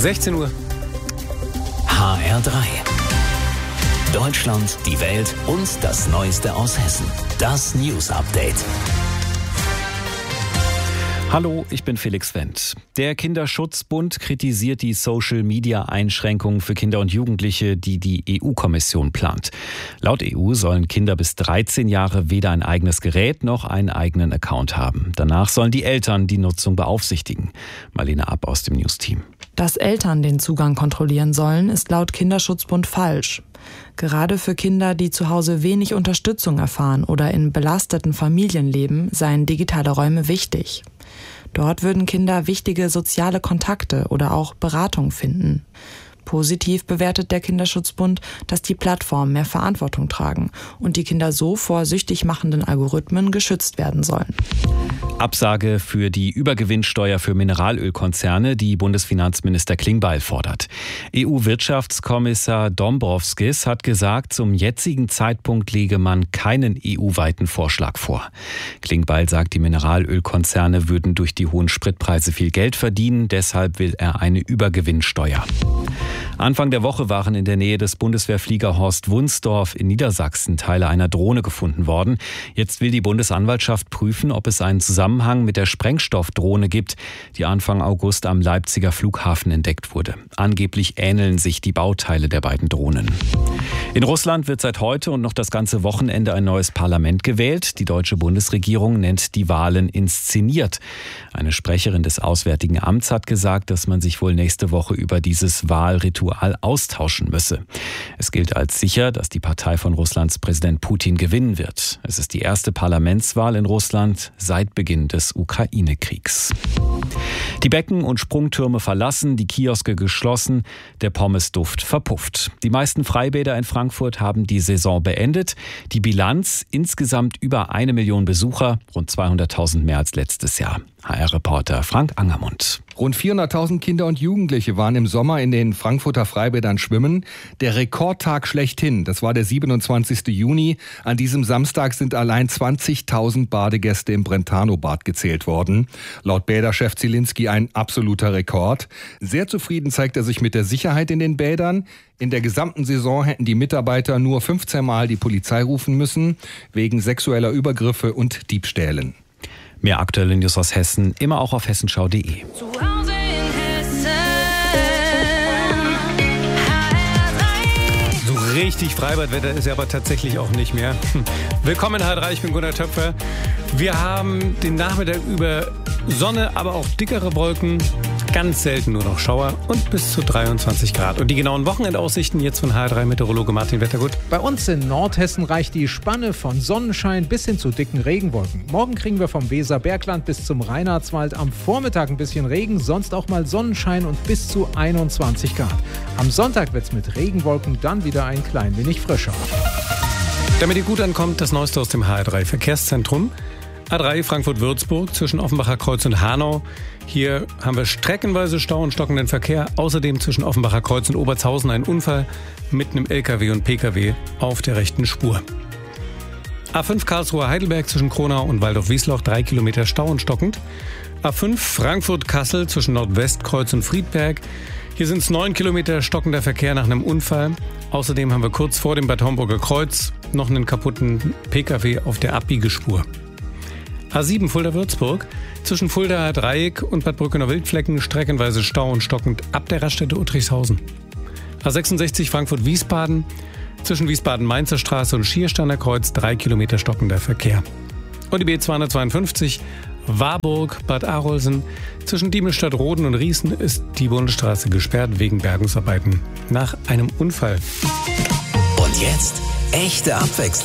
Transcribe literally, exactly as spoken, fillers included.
sechzehn Uhr. H R drei. Deutschland, die Welt und das Neueste aus Hessen. Das News Update. Hallo, ich bin Felix Wendt. Der Kinderschutzbund kritisiert die Social-Media-Einschränkungen für Kinder und Jugendliche, die die E U-Kommission plant. Laut E U sollen Kinder bis dreizehn Jahre weder ein eigenes Gerät noch einen eigenen Account haben. Danach sollen die Eltern die Nutzung beaufsichtigen. Marlene Ab aus dem News-Team. Dass Eltern den Zugang kontrollieren sollen, ist laut Kinderschutzbund falsch. Gerade für Kinder, die zu Hause wenig Unterstützung erfahren oder in belasteten Familien leben, seien digitale Räume wichtig. Dort würden Kinder wichtige soziale Kontakte oder auch Beratung finden. Positiv bewertet der Kinderschutzbund, dass die Plattformen mehr Verantwortung tragen und die Kinder so vor süchtig machenden Algorithmen geschützt werden sollen. Absage für die Übergewinnsteuer für Mineralölkonzerne, die Bundesfinanzminister Klingbeil fordert. E U-Wirtschaftskommissar Dombrovskis hat gesagt, zum jetzigen Zeitpunkt lege man keinen E U-weiten Vorschlag vor. Klingbeil sagt, die Mineralölkonzerne würden durch die hohen Spritpreise viel Geld verdienen, deshalb will er eine Übergewinnsteuer. Anfang der Woche waren in der Nähe des Bundeswehrflieger Horst Wunsdorf in Niedersachsen Teile einer Drohne gefunden worden. Jetzt will die Bundesanwaltschaft prüfen, ob es einen Zusammenhang mit der Sprengstoffdrohne gibt, die Anfang August am Leipziger Flughafen entdeckt wurde. Angeblich ähneln sich die Bauteile der beiden Drohnen. In Russland wird seit heute und noch das ganze Wochenende ein neues Parlament gewählt. Die deutsche Bundesregierung nennt die Wahlen inszeniert. Eine Sprecherin des Auswärtigen Amts hat gesagt, dass man sich wohl nächste Woche über dieses Wahlritual austauschen müsse. Es gilt als sicher, dass die Partei von Russlands Präsident Putin gewinnen wird. Es ist die erste Parlamentswahl in Russland seit Beginn des Ukraine-Kriegs. Die Becken und Sprungtürme verlassen, die Kioske geschlossen, der Pommesduft verpufft. Die meisten Freibäder in Frankfurt haben die Saison beendet. Die Bilanz: insgesamt über eine Million Besucher, rund zweihunderttausend mehr als letztes Jahr. H R-Reporter Frank Angermund. Rund vierhunderttausend Kinder und Jugendliche waren im Sommer in den Frankfurter Freibädern schwimmen. Der Rekordtag schlechthin, das war der siebenundzwanzigsten Juni. An diesem Samstag sind allein zwanzigtausend Badegäste im Brentano-Bad gezählt worden. Laut Bäderchef Zielinski ein absoluter Rekord. Sehr zufrieden zeigt er sich mit der Sicherheit in den Bädern. In der gesamten Saison hätten die Mitarbeiter nur fünfzehn Mal die Polizei rufen müssen, wegen sexueller Übergriffe und Diebstählen. Mehr aktuelle News aus Hessen, immer auch auf hessenschau punkt de. Zu Hause in Hessen. So richtig Freibadwetter ist ja aber tatsächlich auch nicht mehr. Willkommen in H R drei, ich bin Gunnar Töpfer. Wir haben den Nachmittag über Sonne, aber auch dickere Wolken. Ganz selten nur noch Schauer und bis zu dreiundzwanzig Grad. Und die genauen Wochenendaussichten jetzt von H R drei Meteorologe Martin Wettergut. Bei uns in Nordhessen reicht die Spanne von Sonnenschein bis hin zu dicken Regenwolken. Morgen kriegen wir vom Weserbergland bis zum Reinhardswald am Vormittag ein bisschen Regen, sonst auch mal Sonnenschein und bis zu einundzwanzig Grad. Am Sonntag wird es mit Regenwolken dann wieder ein klein wenig frischer. Damit ihr gut ankommt, das Neueste aus dem H R drei Verkehrszentrum. A drei Frankfurt-Würzburg zwischen Offenbacher Kreuz und Hanau. Hier haben wir streckenweise Stau und stockenden Verkehr. Außerdem zwischen Offenbacher Kreuz und Obertshausen ein Unfall mit einem L K W und P K W auf der rechten Spur. A fünf Karlsruhe-Heidelberg zwischen Kronau und Waldorf-Wiesloch, drei Kilometer Stau und stockend. A fünf Frankfurt-Kassel zwischen Nordwestkreuz und Friedberg. Hier sind es neun Kilometer stockender Verkehr nach einem Unfall. Außerdem haben wir kurz vor dem Bad Homburger Kreuz noch einen kaputten P K W auf der Abbiegespur. A sieben Fulda-Würzburg zwischen Fuldaer Dreieck und Bad Brückener Wildflecken streckenweise Stau und stockend ab der Raststätte Uttrichshausen. A sechsundsechzig Frankfurt-Wiesbaden zwischen Wiesbaden-Mainzer Straße und Schiersteiner Kreuz drei Kilometer stockender Verkehr. Und die B zweihundertzweiundfünfzig Warburg, Bad Arolsen zwischen Diemelstadt-Roden und Riesen ist die Bundesstraße gesperrt wegen Bergungsarbeiten nach einem Unfall. Und jetzt echte Abwechslung.